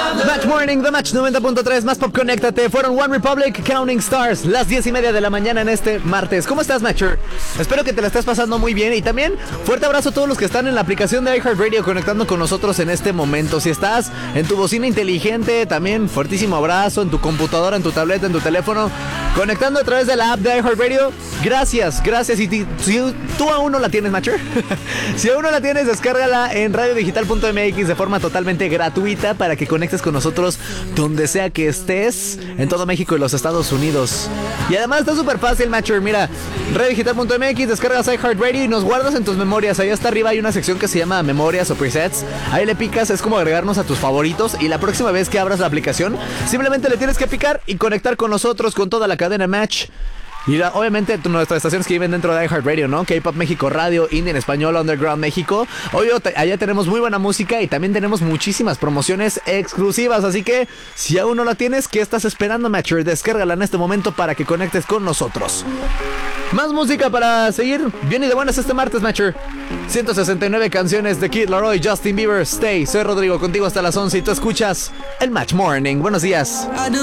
Match Morning, The Match 90.3, más pop, conéctate. Fueron One Republic, Counting Stars, las 10:30 de la mañana en este martes. ¿Cómo estás, Matcher? Espero que te la estés pasando muy bien. Y también, fuerte abrazo a todos los que están en la aplicación de iHeartRadio conectando con nosotros en este momento. Si estás en tu bocina inteligente, también fuertísimo abrazo. En tu computadora, en tu tableta, en tu teléfono, conectando a través de la app de iHeartRadio. Gracias. Y si tú aún no la tienes, Matcher, si aún no la tienes, descárgala en radiodigital.mx de forma totalmente gratuita para que conectes con nosotros donde sea que estés en todo México y los Estados Unidos. Y además está súper fácil, Matcher. Mira, radiodigital.mx, descargas iHeartRadio y nos guardas en tus memorias. Ahí hasta arriba hay una sección que se llama memorias o presets. Ahí le picas, es como agregarnos a tus favoritos. Y la próxima vez que abras la aplicación, simplemente le tienes que picar y conectar con nosotros, con toda la cadena Match. Y obviamente nuestras estaciones que viven dentro de iHeartRadio, ¿no? K-Pop México Radio, Indie en Español, Underground México. Obvio, allá tenemos muy buena música y también tenemos muchísimas promociones exclusivas. Así que, si aún no la tienes, ¿qué estás esperando, Matcher? Descárgala en este momento para que conectes con nosotros. Más música para seguir bien y de buenas este martes, Matcher. 169 canciones de Kid Laroi, Justin Bieber, Stay. Soy Rodrigo, contigo hasta las 11 y tú escuchas el Match Morning. Buenos días.